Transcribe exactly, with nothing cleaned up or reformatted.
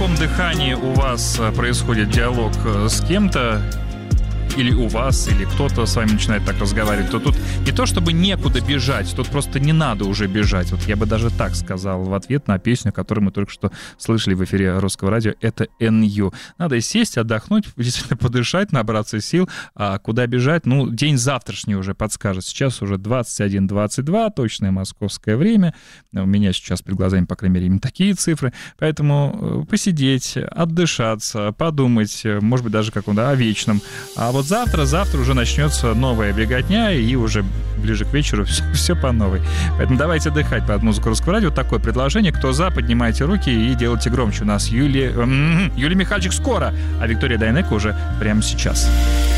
каком дыхании у вас происходит диалог с кем-то, или у вас, или кто-то с вами начинает так разговаривать, то тут не то чтобы некуда бежать, тут просто не надо уже бежать. Вот я бы даже так сказал в ответ на песню, которую мы только что слышали в эфире Русского радио. Это эн ю. Надо сесть, отдохнуть, действительно подышать, набраться сил. А куда бежать? Ну, день завтрашний уже подскажет. Сейчас уже двадцать один двадцать два, точное московское время. У меня сейчас перед глазами, по крайней мере, именно такие цифры. Поэтому посидеть, отдышаться, подумать, может быть, даже как-то о вечном. А вот завтра, завтра уже начнется новая беготня, и уже ближе к вечеру все, все по новой. Поэтому давайте отдыхать под музыку Русского радио. Такое предложение. Кто за, поднимайте руки и делайте громче. У нас Юлия, Юлия Михальчик скоро, а Виктория Дайнеко уже прямо сейчас.